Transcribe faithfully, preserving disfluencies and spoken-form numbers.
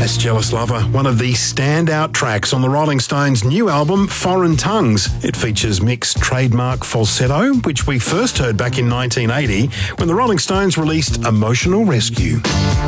Yes, Jealous Lover, one of the standout tracks on the Rolling Stones' new album, Foreign Tongues. It features Mick's trademark falsetto, which we first heard back in nineteen eighty when the Rolling Stones released Emotional Rescue.